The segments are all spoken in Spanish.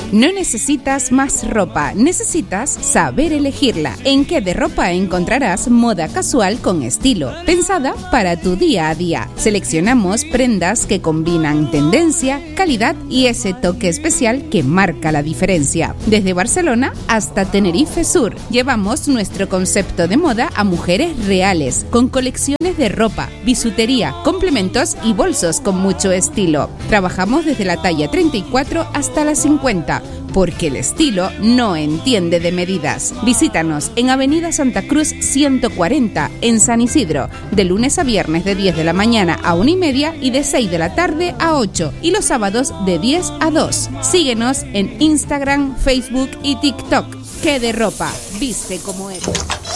No necesitas más ropa, necesitas saber elegirla. En Quede Ropa encontrarás moda casual con estilo, pensada para tu día a día. Seleccionamos prendas que combinan tendencia, calidad y ese toque especial que marca la diferencia. Desde Barcelona hasta Tenerife Sur, llevamos nuestro concepto de moda a mujeres reales, con colecciones de ropa, bisutería, complementos y bolsos con mucho estilo. Trabajamos desde la talla 34 hasta la 50, porque el estilo no entiende de medidas. Visítanos en Avenida Santa Cruz 140 en San Isidro, de lunes a viernes de 10 de la mañana a 1:30 y de 6 de la tarde a 8, y los sábados de 10 a 2. Síguenos en Instagram, Facebook y TikTok. Quede Ropa, viste como eres.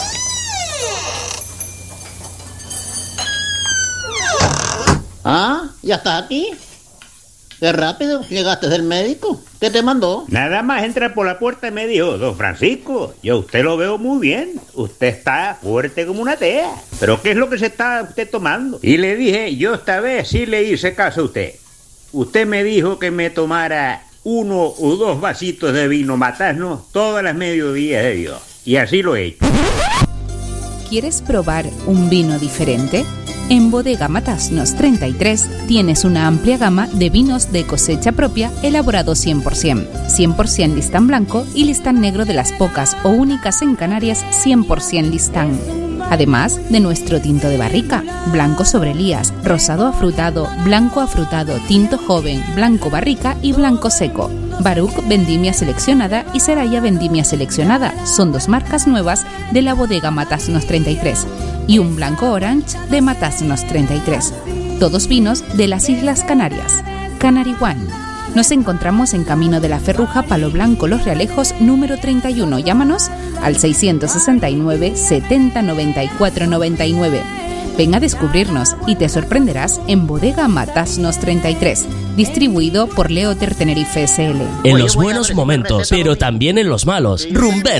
Ah, ¿ya estás aquí? Qué rápido, llegaste del médico. ¿Qué te mandó? Nada más entra por la puerta y me dijo: don Francisco, yo usted lo veo muy bien. Usted está fuerte como una tea. ¿Pero qué es lo que se está usted tomando? Y le dije: yo esta vez sí le hice caso a usted. Usted me dijo que me tomara 1 o 2 vasitos de vino Matasnos todas las mediodías de Dios. Y así lo he hecho. ¿Quieres probar un vino diferente? En Bodega Matasnos 33 tienes una amplia gama de vinos de cosecha propia elaborados 100% listán blanco y listán negro de las pocas o únicas en Canarias 100% listán. Además de nuestro tinto de barrica, blanco sobre lías, rosado afrutado, blanco afrutado, tinto joven, blanco barrica y blanco seco. Baruch Vendimia Seleccionada y Seraya Vendimia Seleccionada son 2 marcas nuevas de la Bodega Matasnos 33 y un blanco orange de Matasnos 33. Todos vinos de las Islas Canarias. Canary One. Nos encontramos en Camino de la Ferruja, Palo Blanco, Los Realejos, número 31. Llámanos al 669 70 94 99. Ven a descubrirnos y te sorprenderás en Bodega Matasnos 33, distribuido por Leoter Tenerife SL. En los buenos momentos, pero también en los malos. Rumber